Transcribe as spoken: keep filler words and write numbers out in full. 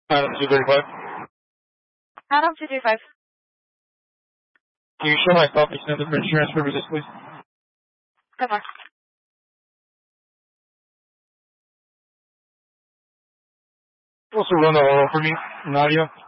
Adam two thirty-five. Adam two thirty-five. Can you show my copy number for insurance purposes, please? Come on. Also run the oral for me, Nadia.